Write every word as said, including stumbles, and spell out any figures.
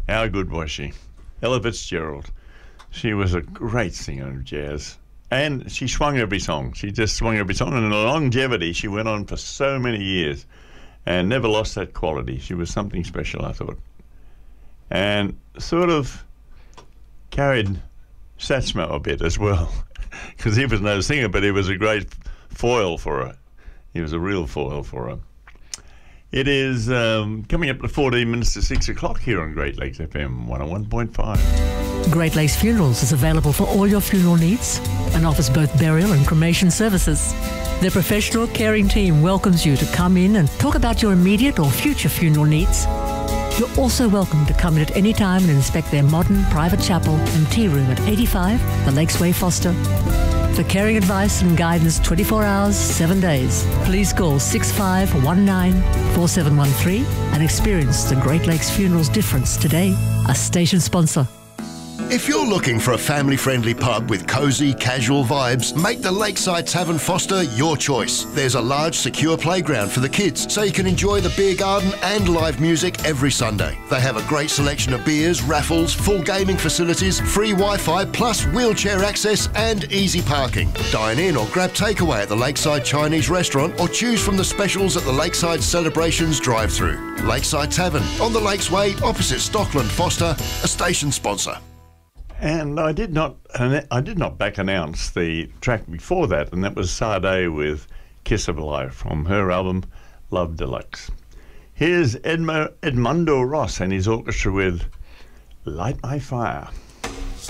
How good was she? Ella Fitzgerald. She was a great singer of jazz. And she swung every song. She just swung every song. And in longevity, she went on for so many years and never lost that quality. She was something special, I thought. And sort of carried Satchmo a bit as well, because he was no singer, but he was a great foil for her. He was a real foil for her. It is um, coming up to fourteen minutes to six o'clock here on Great Lakes F M one oh one point five. Great Lakes Funerals is available for all your funeral needs and offers both burial and cremation services. Their professional, caring team welcomes you to come in and talk about your immediate or future funeral needs. You're also welcome to come in at any time and inspect their modern private chapel and tea room at eighty-five The Lakes Way, Foster. For caring advice and guidance twenty-four hours, seven days, please call six five one nine four seven one three and experience the Great Lakes Funerals difference today. A station sponsor. If you're looking for a family-friendly pub with cosy, casual vibes, make the Lakeside Tavern Foster your choice. There's a large, secure playground for the kids, so you can enjoy the beer garden and live music every Sunday. They have a great selection of beers, raffles, full gaming facilities, free Wi-Fi, plus wheelchair access and easy parking. Dine in or grab takeaway at the Lakeside Chinese restaurant or choose from the specials at the Lakeside Celebrations drive-thru. Lakeside Tavern, on the Lakes Way, opposite Stockland Foster, a station sponsor. And I did not, I did not back announce the track before that, and that was Sade with "Kiss of Life" from her album Love Deluxe. Here's Edmo, Edmundo Ross and his orchestra with "Light My Fire."